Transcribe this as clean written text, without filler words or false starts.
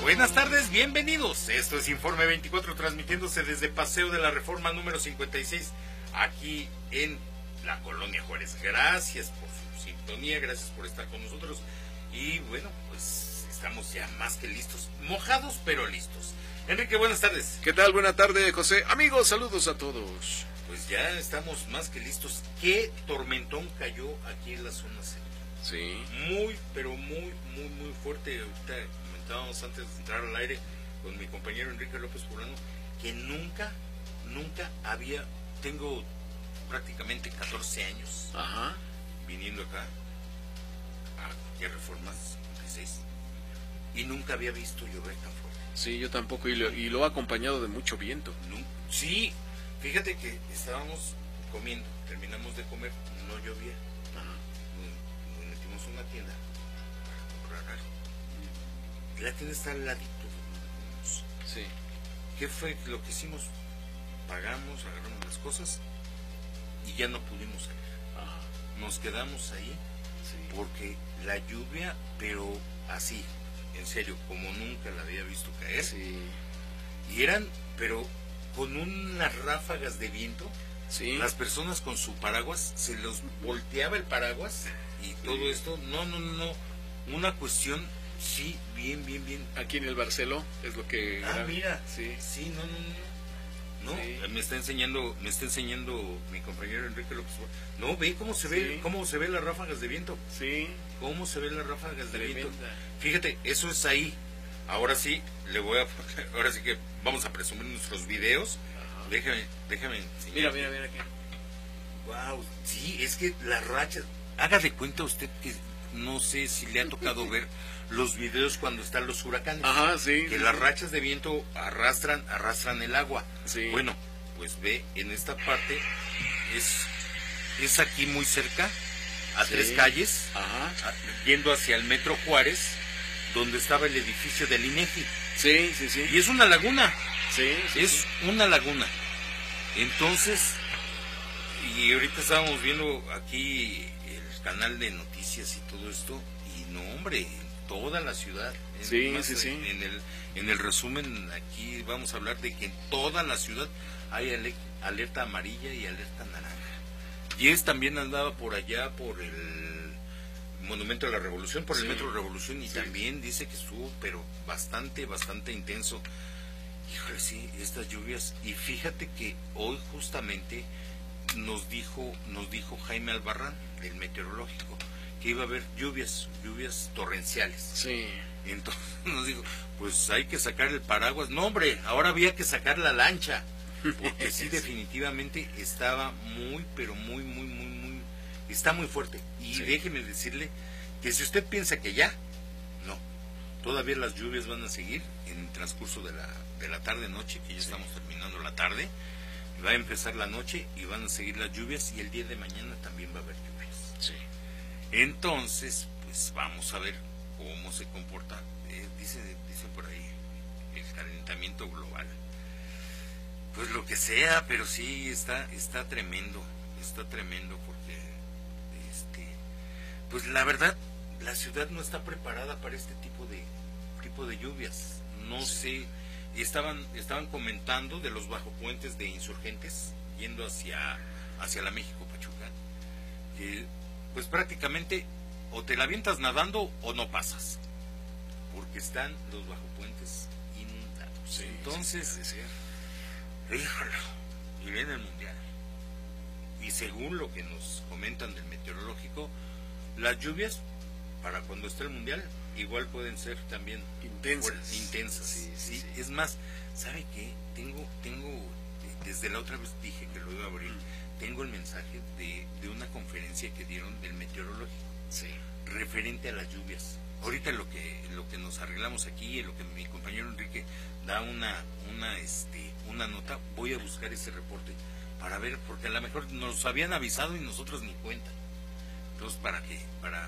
Buenas tardes, bienvenidos. Esto es Informe 24, transmitiéndose desde Paseo de la Reforma número 56, aquí en la Colonia Juárez. Gracias por su sintonía, gracias por estar con nosotros. Y bueno, pues estamos ya más que listos, mojados pero listos. Enrique, buenas tardes. ¿Qué tal? Buena tarde, José. Amigos, saludos a todos. Pues ya estamos más que listos. ¿Qué tormentón cayó aquí en la zona centro? Sí. Muy, pero muy fuerte. Ahorita comentábamos antes de entrar al aire con mi compañero Enrique López Poblano que nunca había, tengo prácticamente 14 años viniendo acá a Reforma 56 y nunca había visto llover tan fuerte. Sí, yo tampoco, y lo ha acompañado de mucho viento. No, sí, fíjate que estábamos comiendo, terminamos de comer, no llovía. Nos metimos a una tienda para comprar algo. La tienda está al ladito de nosotros. Sí. ¿Qué fue lo que hicimos? Pagamos, agarramos las cosas y ya no pudimos salir. Nos quedamos ahí porque la lluvia, pero así, en serio, como nunca la había visto caer. Sí. Y eran, pero con unas ráfagas de viento. Sí. Las personas con su paraguas, se los volteaba el paraguas y todo esto. No. Una cuestión, sí, bien. Aquí en el Barceló es lo que... Mira. Sí. Sí, no. Sí. Me está enseñando mi compañero Enrique López. No, ve cómo se ve las ráfagas de viento. Sí. Cómo se ven las ráfagas de Tremenda. viento. Fíjate, eso es ahí. Ahora sí ahora sí que vamos a presumir nuestros videos. Déjame enseñar. Mira aquí. Wow, sí, es que las rachas, haga de cuenta usted que no sé si le ha tocado ver los videos cuando están los huracanes. Sí. Que las rachas de viento arrastran el agua. Sí. Bueno, pues ve, en esta parte es aquí muy cerca, a 3 calles, yendo hacia el Metro Juárez, donde estaba el edificio del INEGI. Sí. Y es una laguna. Sí. Una laguna. Entonces, y ahorita estábamos viendo aquí el canal de noticias y todo esto, y no, hombre, en toda la ciudad. Sí. En el resumen aquí vamos a hablar de que en toda la ciudad hay alerta amarilla y alerta naranja. Y también andaba por allá, por el Monumento a la Revolución, por el Metro Revolución, y también dice que estuvo, pero bastante intenso. Híjole, sí, estas lluvias. Y fíjate que hoy justamente nos dijo Jaime Albarrán, del meteorológico, que iba a haber lluvias torrenciales. Sí. Entonces nos dijo, pues hay que sacar el paraguas. No, hombre, ahora había que sacar la lancha, porque sí, definitivamente estaba está muy fuerte. Y déjeme decirle que si usted piensa que ya, no, todavía las lluvias van a seguir en el transcurso de la tarde-noche, que ya estamos terminando la tarde, va a empezar la noche y van a seguir las lluvias, y el día de mañana también va a haber lluvias. Sí. Entonces, pues vamos a ver cómo se comporta, dice por ahí, el calentamiento global. Pues lo que sea, pero sí está tremendo porque, pues la verdad, la ciudad no está preparada para este tipo de lluvias. No sé, estaban comentando de los bajopuentes de Insurgentes yendo hacia la México Pachuca, que pues prácticamente o te la avientas nadando o no pasas, porque están los bajopuentes inundados. Entonces, híjole, y viene el mundial. Y según lo que nos comentan del meteorológico, las lluvias para cuando esté el mundial igual pueden ser también intensas. Sí. Es más, ¿sabe qué? Tengo desde la otra vez dije que lo iba a abrir. Tengo el mensaje de una conferencia que dieron del meteorológico referente a las lluvias. Ahorita lo que nos arreglamos aquí, en lo que mi compañero Enrique da una nota, voy a buscar ese reporte para ver, porque a lo mejor nos habían avisado y nosotros ni cuenta. Entonces, para